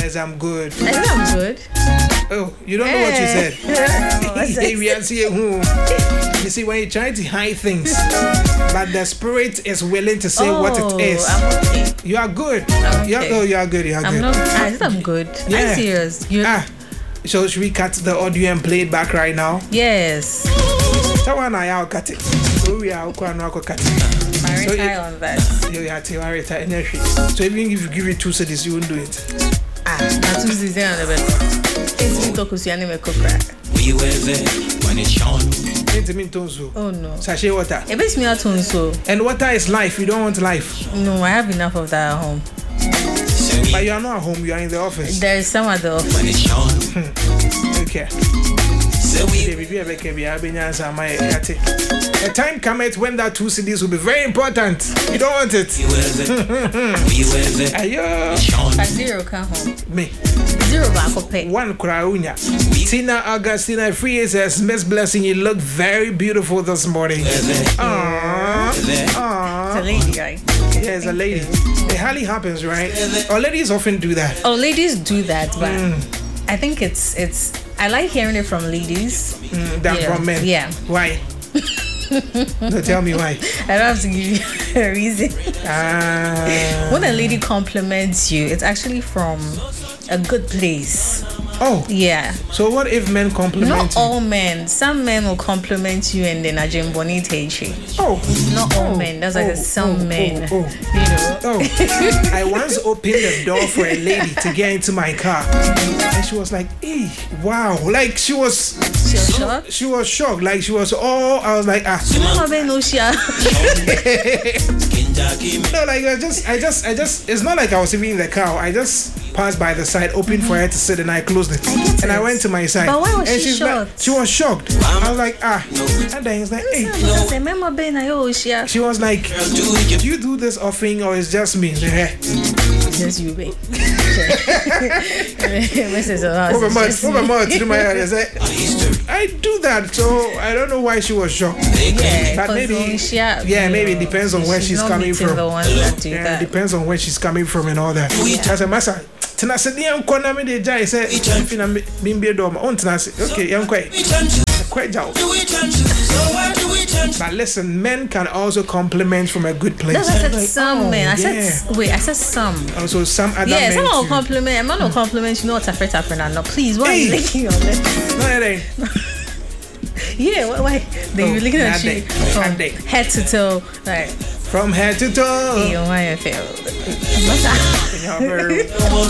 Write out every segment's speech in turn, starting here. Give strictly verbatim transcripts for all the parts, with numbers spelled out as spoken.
Yes, I'm good. I said I'm good. Oh, you don't know what you said. Hey, we are seeing who. You see, when you try to hide things, but the spirit is willing to say oh, what it is. I'm okay. You are good. I'm You are, okay. oh, you are good. You are I'm good. not. I said I'm good. Yeah. I'm serious. You Ah, so should we cut the audio and play it back right now? Yes. So one I will cut it. So we are going to cut it. My So retire it- on that. You have to retire energy. So even if you give it two cities, you won't do it. Ah, that's who's the on the better. It's me talk with you and me cook. We were there when it shone. Ain't mean tonso. Oh no. Sachet water. It makes me out on so. And water is life. You don't want life. No, I have enough of that at home. So we But you are not at home. You are in the office. There is some at the office. when it shone. Okay. So we A time cometh when that two C Ds will be very important. You don't want it. we were there. We were there. Ayo. Shone. But zero come home. Me. Zero back up pay. One crownya. Tina Augustina Free says, Miss Blessing, you look very beautiful this morning. Aww. It's Aww. a lady guy. Yeah, it's a lady. It hardly happens, right? Or ladies often do that. Oh, ladies do that, but I think it's it's. I like hearing it from ladies. Mm, than Yeah. from men. Yeah. Why? No, tell me why. I don't have to give you a reason. Ah. When a lady compliments you, it's actually from a good place. Oh, Yeah. so what if men compliment Not you? all men. Some men will compliment you and then a jimboni techi. Oh, Not all Oh, men. That's like oh, some oh, men. oh, oh. You know. Oh, I once opened the door for a lady to get into my car, and she was like, "Hey, wow!" Like she was, She was shocked. she was shocked. Like she was all. I was like, ah, Mama be no shia. no, like I just, I just, I just. It's not like I was even in the car. I just passed by the side, opened for her to sit, and I closed it, get and I it. went to my side. But why was and she she's like, shocked? she was shocked. I was like, ah, and then he's like, hey. Say mama be na yo shia. She was like, do it. do you do this often or it's just me? Just you be. Missus Over my, Just over me. my to my head. I said, I do that, so I don't know why she was shocked. Yeah, But 'cause maybe- when she a- yeah, you maybe it know, depends on where she's not coming meeting from. The ones that do Yeah, that. it depends on where she's coming from and all that. As a master, tena se di yanko na me de jai se fina bimbi do ma on tena se okay yanko e quite jaw. Do it and so where do we turn? But listen, men can also compliment from a good place. That's what I said. Like, Some oh, men. I yeah. said wait. I said some. Also some other Yeah, men some will too. compliment. A man will compliment. You know what a friend happened? No, please. Why are you Hey. licking your lips? No, it ain't. Yeah, why? why? They Oh, be looking at not you they. from Not they. head to toe. Like, From head to toe. hey, why you feel? Yeah, very-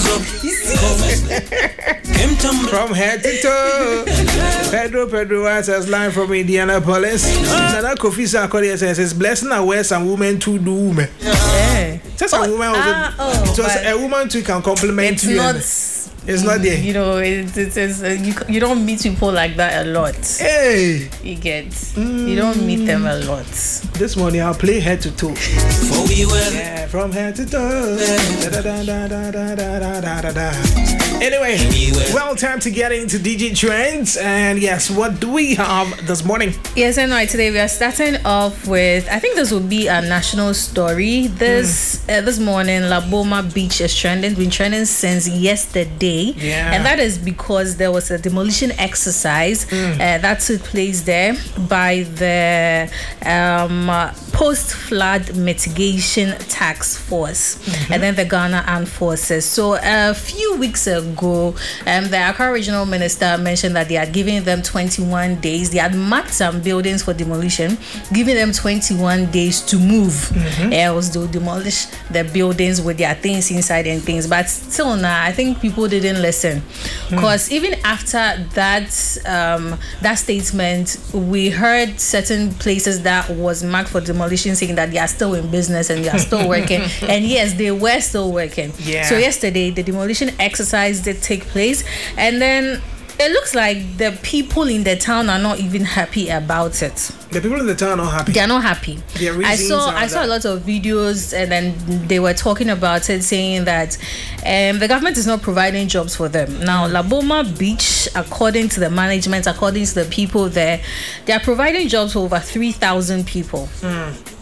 Came tumbling. From head to toe. Pedro Pedro says line from Indianapolis. Nana Kofi Sarkodie says it's blessing and where some women to do women. Yeah. Just a Oh, woman also. ah, oh, so but a woman too can compliment It's you. not. and It's not there. You know, it's, it's, it's uh, you, you don't meet people like that a lot. Hey, You get. You don't meet them a lot. this morning I'll play head to toe. For we were there. Yeah, from head to toe. Da, da, da, da, da, da, da, da, da, da. Anyway, well, time to get into D J Trends. And yes, what do we have this morning? Yes, and right today we are starting off with. I think this will be a national story. This uh, this morning, La Boma Beach is trending. Been trending since yesterday, Yeah. and that is because there was a demolition exercise uh, that took place there by the um, uh, Post Flood Mitigation Task Force, and then the Ghana Armed Forces. So a few weeks ago, um, the Accra Regional Minister mentioned that they had given them twenty-one days. They had marked some buildings for demolition, giving them twenty-one days to move. Else they'll demolish the buildings with their things inside and things. But still now, I think people didn't listen, because even after that um, that statement, we heard certain places that was marked for demolition saying that they are still in business and they are still working. And yes, they were still working. Yeah. So yesterday, the demolition exercise did take place, and then it looks like the people in the town are not even happy about it. The people in the town are not happy. They are not happy. Their I reasons saw are I saw a that- lot of videos, and then they were talking about it, saying that um, the government is not providing jobs for them. Now, La Boma Beach, according to the management, according to the people there, they are providing jobs for over three thousand people.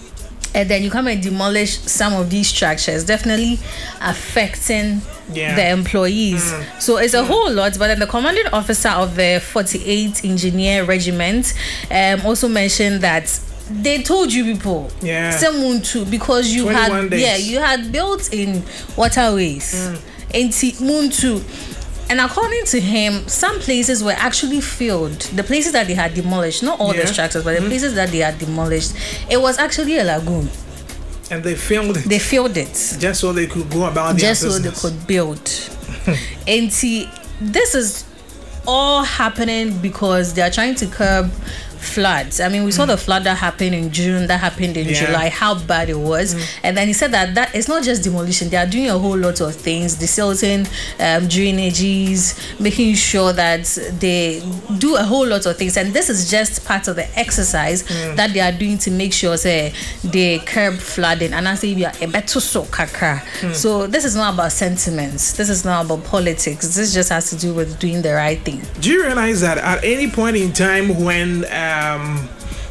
and then you come and demolish some of these structures, definitely affecting Yeah. the employees. Mm. So it's a whole lot. But then the commanding officer of the forty-eighth Engineer Regiment um, also mentioned that they told you people, Yeah. someone too, because you had twenty-one days. yeah you had built in waterways, Mm. into Muntu. And according to him, some places were actually filled. The places that they had demolished, not all Yeah. the structures, but the Mm. places that they had demolished, it was actually a lagoon. And they filmed it They filled it just so they could go about their just so they business. could build. And see, this is all happening because they are trying to curb floods. I mean, we saw the flood that happened in June, that happened in Yeah. July, how bad it was. And then he said that that it's not just demolition, they are doing a whole lot of things, desilting um, drainages, making sure that they do a whole lot of things. And this is just part of the exercise that they are doing to make sure say, they curb flooding. And I say, we are a better so kakra. So this is not about sentiments, this is not about politics, this just has to do with doing the right thing. Do you realize that at any point in time when um,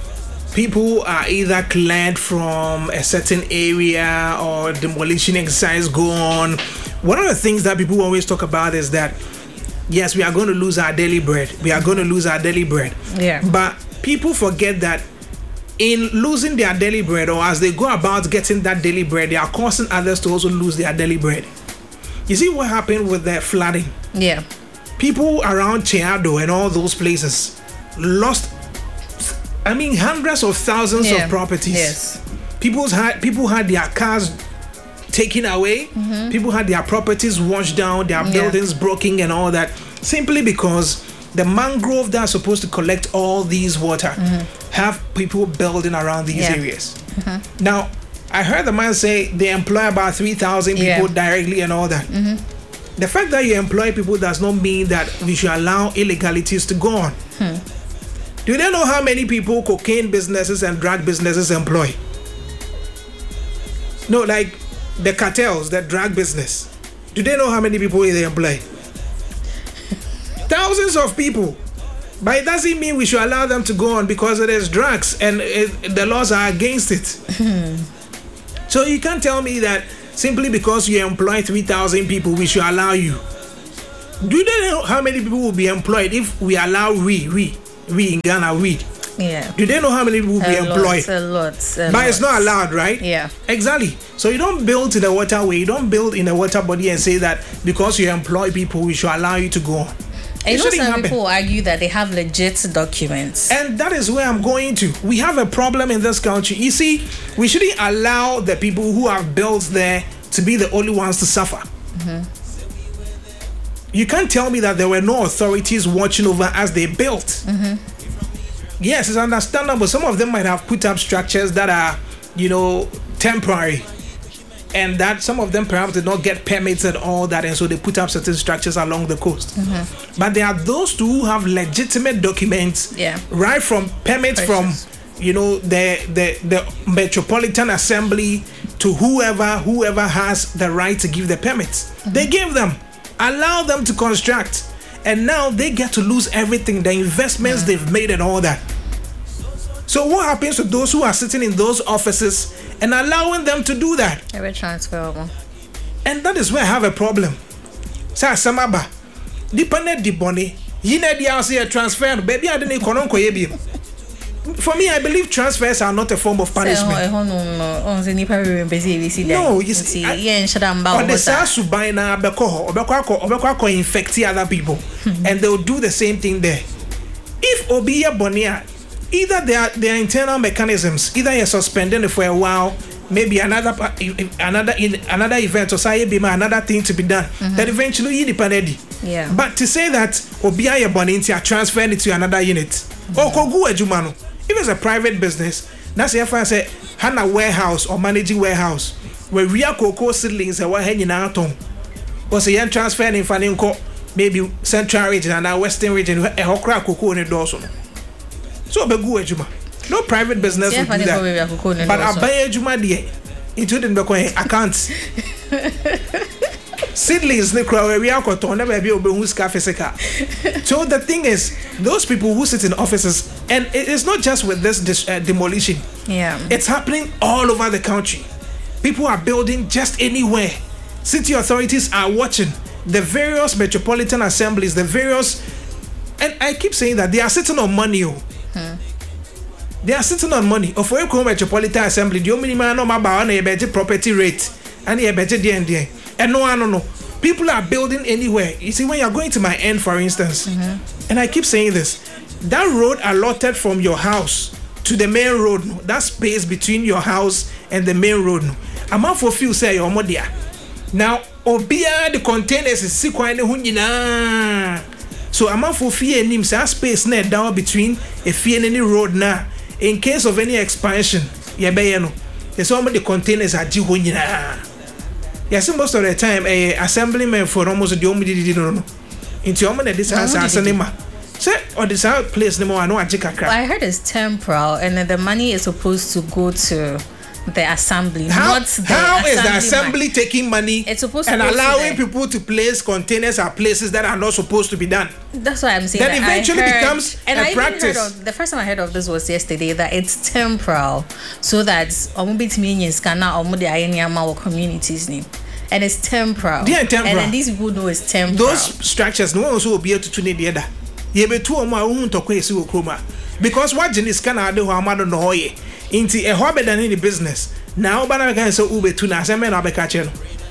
people are either cleared from a certain area or demolition exercise go on, one of the things that people always talk about is that yes, we are going to lose our daily bread. We are going to lose our daily bread. Yeah. But people forget that in losing their daily bread, or as they go about getting that daily bread, they are causing others to also lose their daily bread. You see what happened with the flooding? Yeah. People around Chiado and all those places lost, I mean, hundreds of thousands Yeah. of properties. Yes. People's had people had their cars taken away. People had their properties washed down, their Yeah. buildings broken, and all that, simply because the mangrove that's supposed to collect all these water have people building around these Yeah. areas. Now, I heard the man say they employ about three thousand people Yeah. directly and all that. The fact that you employ people does not mean that we should allow illegalities to go on. Do they know how many people cocaine businesses and drug businesses employ? No, like the cartels, the drug business. Do they know how many people they employ? Thousands of people. But it doesn't mean we should allow them to go on because it is drugs and it, the laws are against it. So you can't tell me that simply because you employ three thousand people, we should allow you. Do they know how many people will be employed if we allow we, we, we in Ghana, we? Yeah. Do they know how many people will be A lot, employed? a lot, a But it's lot. not allowed, right? Yeah. Exactly. So you don't build in the waterway, you don't build in the water body and say that because you employ people, we should allow you to go on. And you It know, shouldn't some happen. people argue that they have legit documents. And that is where I'm going to. We have a problem in this country. You see, we shouldn't allow the people who have built there to be the only ones to suffer. You can't tell me that there were no authorities watching over as they built. Yes, it's understandable. Some of them might have put up structures that are, you know, temporary. And that some of them perhaps did not get permits and all that, and so they put up certain structures along the coast. But there are those two who have legitimate documents, Yeah. right from permits Precious. from, you know, the, the the Metropolitan Assembly to whoever whoever has the right to give the permits. They give them, allow them to construct, and now they get to lose everything, the investments they've made and all that. So what happens to those who are sitting in those offices and allowing them to do that? Very transferable. And that is where I have a problem. Sa samaba. Dependent di boni. Yina di say a transfer. Baby, I didn't konon koye bi. For me, I believe transfers are not a form of punishment. No, you see, I- on the South Subai na beko obeko obeko infect other people, and they'll do the same thing there. If obiya bonia, either there there are internal mechanisms, either you're suspending it for a while, maybe another pa- another in another event or say be another thing to be done, then eventually you depend. Yeah. But to say that obiya your bonnie into transferring it to another unit, or kogu ejumano. If it's a private business, that's if I say Hana warehouse or managing warehouse where we are cocoa seedlings and what hanging out on. Or say you're transferring in Faninko, maybe central region and now western region, a hokra cocoa in the dorsal. So be good ejuma. No private business Yeah, would do Faninko that. will be a cocoa in the But I dorsal. buy ejuma die. It wouldn't be going accounts. seedlings ne kura we akoton na ba bi obehu ska physical. So the thing is, those people who sit in offices, and it is not just with this dis- uh, demolition. Yeah. It's happening all over the country. People are building just anywhere. City authorities are watching. The various metropolitan assemblies, the various, and I keep saying that they are sitting on money. Oh. Hmm. They are sitting on money. Of Oyo Metropolitan Assembly, the only man no about on a better property rate and a better D and D. And no, no, no. People are building anywhere. You see, when you're going to my end, for instance, mm-hmm. and I keep saying this, that road allotted from your house to the main road, no, that space between your house and the main road, no, I'm out for few say your modia. Now, obia the containers is sequine hunyina. So I'm out for fear and that space net down between a fear and any road now. In case of any expansion, yeah, no, there's some of the containers are jihunyina. Yes, most of the time, a assemblyman for almost the only did no no. Into almost this house as cinema. Say, or this out place no more. I know I I heard it's temporal, and then the money is supposed to go to the assembly. How, not the how is the assembly assembly man. taking money It's supposed to and go to allowing the- people to place containers at places that are not supposed to be done? That's why I'm saying Then that I eventually heard- becomes and a I even practice. Heard of, the first time I heard of this was yesterday, that it's temporal, so that omo betimi yen scanner omo de ayeniama or communities name, and it's temporal. They are temporal. And then these people know it's temporal. Those structures, no one also will be able to tune the other. You be two or more who to quay see chroma because what Jenny's can I do? How much no hoye into a hobby than any business. Now, but I can say ube tuna. I mean, I'll be catching.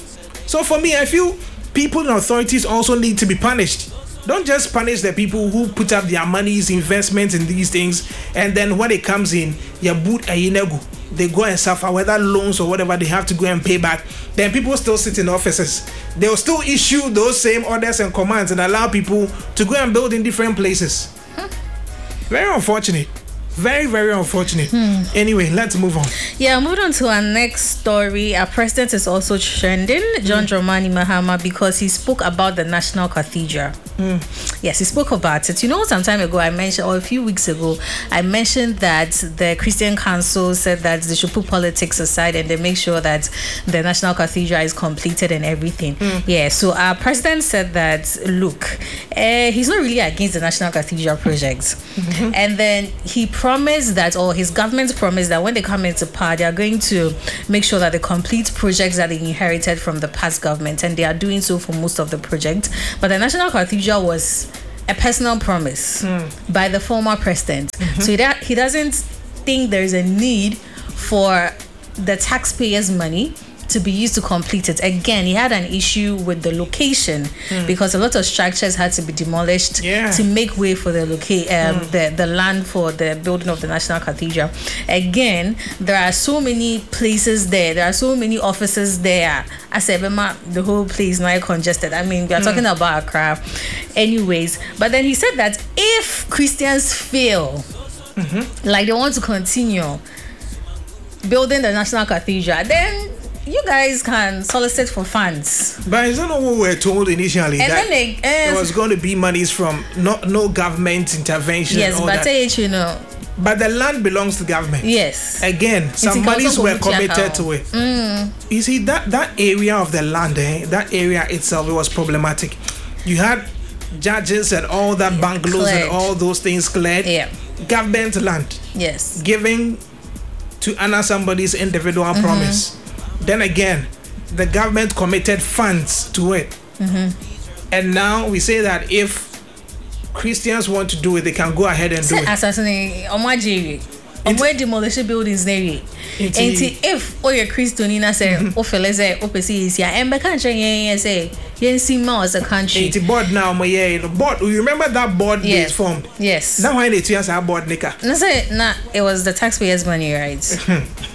So for me, I feel people and authorities also need to be punished. Don't just punish the people who put up their monies, investments in these things, and then when it comes in, you boot a yinego. They go and suffer, whether loans or whatever they have to go and pay back. Then people still sit in offices. They'll still issue those same orders and commands and allow people to go and build in different places. Huh? Very unfortunate. Very, very unfortunate. Hmm. Anyway, let's move on. Yeah, moving on to our next story. Our president is also trending, John mm. Dramani Mahama, because he spoke about the National Cathedral. Mm. Yes, he spoke about it. You know, some time ago I mentioned, or a few weeks ago, I mentioned that the Christian Council said that they should put politics aside and they make sure that the National Cathedral is completed and everything. Mm. Yeah, so our president said that, look, uh, he's not really against the National Cathedral project. Mm-hmm. And then he promised that, or his government promised that when they come into power, they are going to make sure that they complete projects that they inherited from the past government, and they are doing so for most of the projects. But the National Cathedral was a personal promise mm. by the former president. Mm-hmm. So that he doesn't think there is a need for the taxpayers' money to be used to complete it. Again, he had an issue with the location mm. because a lot of structures had to be demolished yeah. to make way for the loca- um, mm. the, the land for the building of the National Cathedral. Again, there are so many places there. There are so many offices there. I said, the whole place now congested. I mean, we are mm. talking about Accra. Anyways, but then he said that if Christians fail, mm-hmm. like they want to continue building the National Cathedral, then you guys can solicit for funds. But is that not what we were told initially? And that then they, uh, there was going to be monies from no, no government intervention. Yes, and all but that. you know. But the land belongs to government. Yes. Again, some monies were committed to it. Mm. You see, that, that area of the land, eh, that area itself, it was problematic. You had judges and all that, yeah, bungalows cleared. And all those things cleared. Yeah. Government land. Yes. Giving to honor somebody's individual mm-hmm. promise. Then again, the government committed funds to it. Mm-hmm. And now we say that if Christians want to do it, they can go ahead and do it. Assassinate Omajiri. Omwe demolition buildings there. And if all your Christianina say, oh, fellas, oh, Pessis, yeah, and the country, say, you see more as a country. It's board now, my yeah, board. You remember that board yes. is formed? Yes. Now why they tears our board, Nika? No, say, nah, it was the taxpayers' money, right?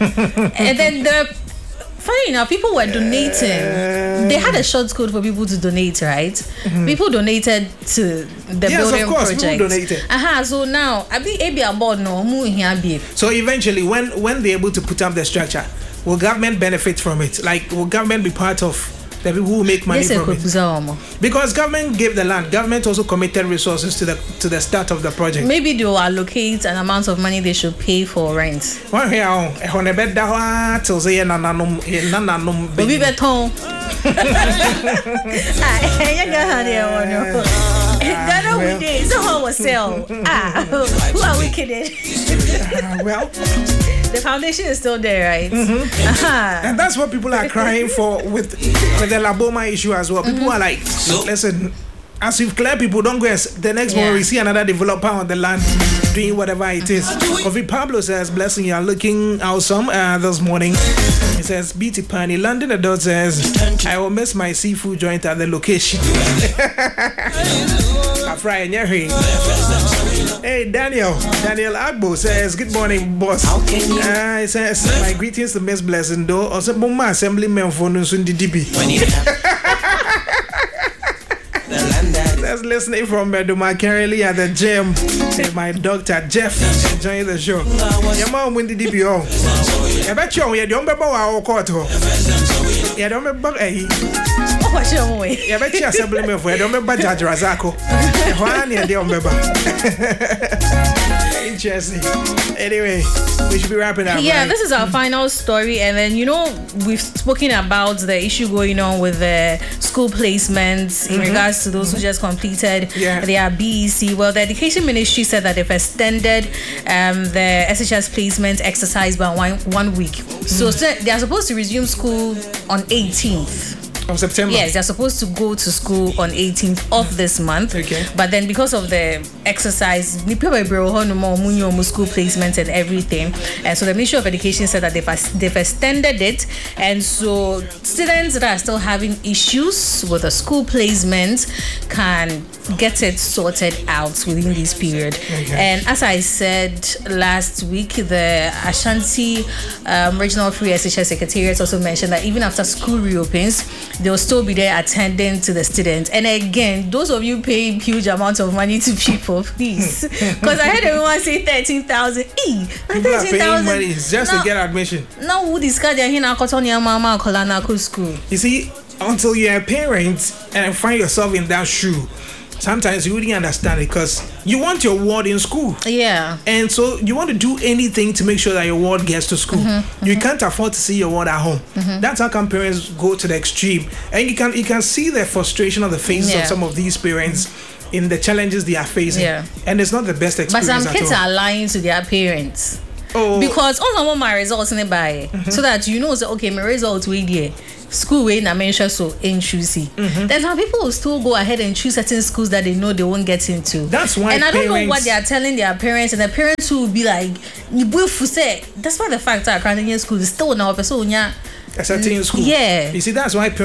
And then the funny enough, people were donating. Uh, they had a short code for people to donate, right? Mm-hmm. People donated to the yes, building of course, project. People donated. Aha, so now I be able to board no mu here. So eventually, when when they're able to put up the structure, will government benefit from it? Like, will government be part of the people who make money Yes, from it. Ekwebuza. Because government gave the land, government also committed resources to the to the start of the project. Maybe they will allocate an amount of money they should pay for rent. One here, on a bed down till say nananum nananum. Obi beton. Ah, you got honey one. That we did. So how was sell? Ah, who are we kidding? Uh, well, the foundation is still there, right? Mm-hmm. Uh-huh. And that's what people are crying for with with the Laboma issue as well. People Mm-hmm. are like, listen, as you've cleared people, don't go. As the next Yeah. one we see another developer on the land doing whatever it is. Kofi Pablo says, blessing, you are looking awesome uh, this morning. He says, B T Pani, London adult says, I will miss my seafood joint at the location. Hey, Daniel. Daniel Agbo says, good morning, boss. Uh, he says, my greetings to Miss Blessing, though. Also, Mama Assemblyman for Nunsundi D B. That's listening from Meduma currently at the gym. Say my doctor Jeff enjoying the show. Your mom win the D B O. I bet you you don't remember our court. You don't remember eh? Oh, what's your way? You bet you assemblyman for you don't remember Judge Razako. One you don't remember. Interesting. Anyway, we should be wrapping up. Yeah, right? this is our final story, and then you know we've spoken about the issue going on with the school placements in regards to those who just completed Yeah. their B E C. Well, the Education Ministry said that they've extended um, the S H S placement exercise by one one week. So, so they are supposed to resume school on eighteenth. Of September. Yes, they're supposed to go to school on eighteenth of this month. Okay. But then because of the exercise, ni people bro no more munyo school placement and everything. And so the Ministry of Education said that they've, they've extended it. And so students that are still having issues with the school placement can get it sorted out within this period. Okay. And as I said last week, the Ashanti um, Regional Free S H S Secretariat also mentioned that even after school reopens, they'll still be there attending to the students. And again, those of you paying huge amounts of money to people, please, because I heard everyone say thirteen thousand. E, People are paying money just to get admission. Now who discard their hin akotonia mama kolana school? You see, until you're a parent and find yourself in that shoe, sometimes you wouldn't understand it because you want your ward in school. Yeah. And so you want to do anything to make sure that your ward gets to school. Mm-hmm, you mm-hmm. can't afford to see your ward at home. Mm-hmm. That's how come parents go to the extreme. And you can you can see the frustration on the faces yeah. of some of these parents in the challenges they are facing. Yeah. And it's not the best experience But some at kids all. are lying to their parents. Oh. Because also want my results in the buy. So that you know, so, okay, my results wait here. School way na mention so in choosy. Mm-hmm. Then some people will still go ahead and choose certain schools that they know they won't get into. That's why and I don't parents, know what they are telling their parents, and the parents who will be like, that's why the fact that Crown school is still now. a certain school. Yeah. You see, that's why